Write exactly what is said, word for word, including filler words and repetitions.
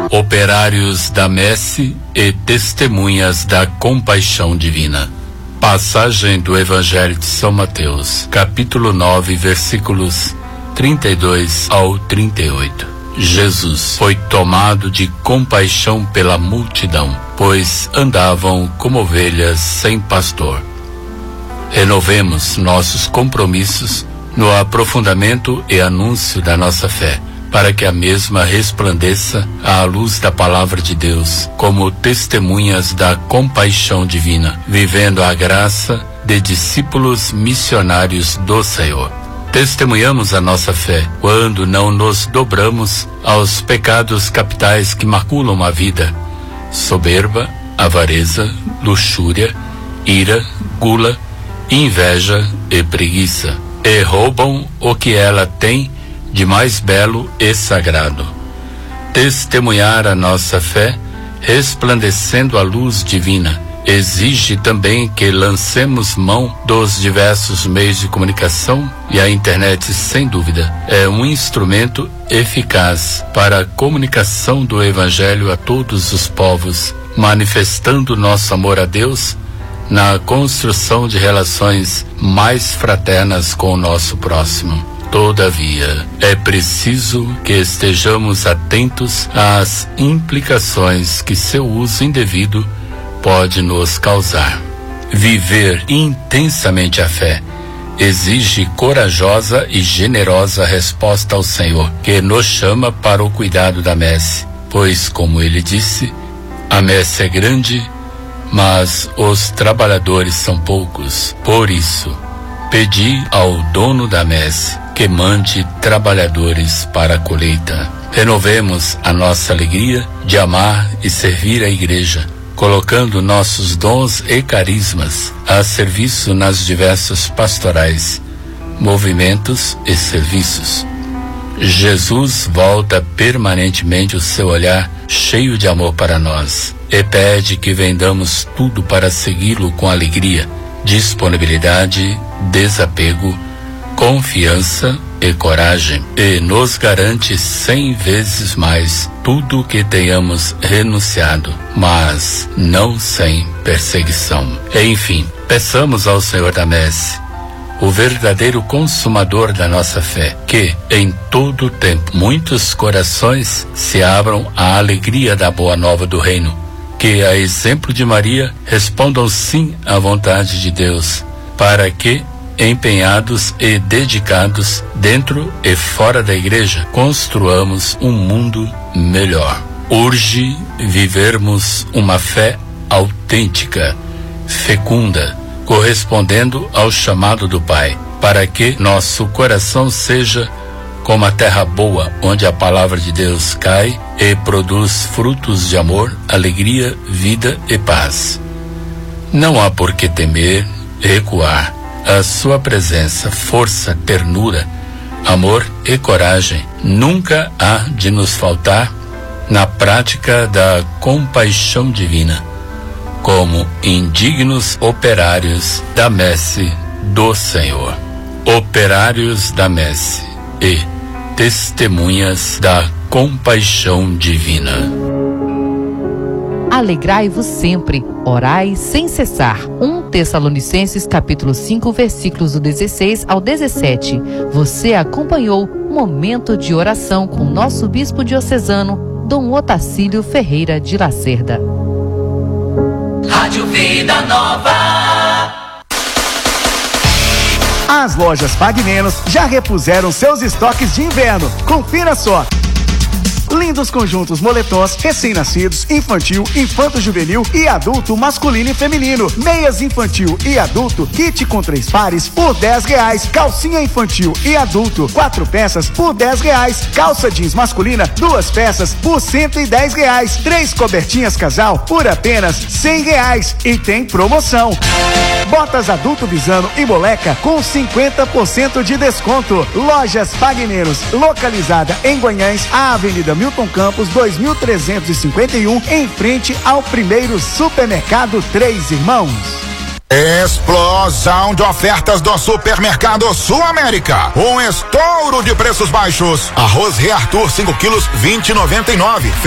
Operários da messe e testemunhas da compaixão divina. Passagem do Evangelho de São Mateus, capítulo nove, versículos trinta e dois ao trinta e oito. Jesus foi tomado de compaixão pela multidão, pois andavam como ovelhas sem pastor. Renovemos nossos compromissos no aprofundamento e anúncio da nossa fé, para que a mesma resplandeça à luz da palavra de Deus, como testemunhas da compaixão divina, vivendo a graça de discípulos missionários do Senhor. Testemunhamos a nossa fé quando não nos dobramos aos pecados capitais que maculam a vida: soberba, avareza, luxúria, ira, gula, inveja e preguiça, e roubam o que ela tem de mais belo e sagrado. Testemunhar a nossa fé, resplandecendo a luz divina, exige também que lancemos mão dos diversos meios de comunicação, e a internet, sem dúvida, é um instrumento eficaz para a comunicação do Evangelho a todos os povos, manifestando nosso amor a Deus na construção de relações mais fraternas com o nosso próximo. Todavia, é preciso que estejamos atentos às implicações que seu uso indevido pode nos causar. Viver intensamente a fé exige corajosa e generosa resposta ao Senhor, que nos chama para o cuidado da messe, pois, como ele disse, a messe é grande, mas os trabalhadores são poucos. Por isso, pedi ao dono da messe que mande trabalhadores para a colheita. Renovemos a nossa alegria de amar e servir a igreja, colocando nossos dons e carismas a serviço nas diversas pastorais, movimentos e serviços. Jesus volta permanentemente o seu olhar cheio de amor para nós e pede que vendamos tudo para segui-lo com alegria, disponibilidade, desapego, confiança e coragem, e nos garante cem vezes mais tudo o que tenhamos renunciado, mas não sem perseguição. E, enfim, peçamos ao Senhor da messe, o verdadeiro consumador da nossa fé, que, em todo o tempo, muitos corações se abram à alegria da boa nova do reino, que, a exemplo de Maria, respondam sim à vontade de Deus, para que, empenhados e dedicados, dentro e fora da igreja, construamos um mundo melhor. Urge vivermos uma fé autêntica, fecunda, correspondendo ao chamado do Pai, para que nosso coração seja como a terra boa, onde a palavra de Deus cai e produz frutos de amor, alegria, vida e paz. Não há por que temer, recuar. A sua presença, força, ternura, amor e coragem nunca há de nos faltar na prática da compaixão divina, como indignos operários da messe do Senhor. Operários da messe e testemunhas da compaixão divina. Alegrai-vos sempre, orai sem cessar. um Tessalonicenses capítulo cinco, versículos do dezesseis ao dezessete. Você acompanhou Momento de Oração com nosso bispo diocesano, Dom Otacílio Ferreira de Lacerda. Rádio Vida Nova. As lojas Pague Menos já repuseram seus estoques de inverno. Confira só. Lindos conjuntos moletons, recém-nascidos, infantil, infanto-juvenil e adulto masculino e feminino. Meias infantil e adulto, kit com três pares por dez reais. Calcinha infantil e adulto, quatro peças por dez reais. Calça jeans masculina, duas peças por cento e dez reais. Três cobertinhas casal por apenas cem reais. E tem promoção. Botas adulto Visano e Moleca com cinquenta por cento de desconto. Lojas Pague Menos, localizada em Guanhães, a Avenida Milton Campos, dois mil trezentos e cinquenta e um, em frente ao primeiro supermercado Três Irmãos. Explosão de ofertas do Supermercado Sul América. Um estouro de preços baixos. Arroz Reartur cinco quilos, vinte e noventa e nove.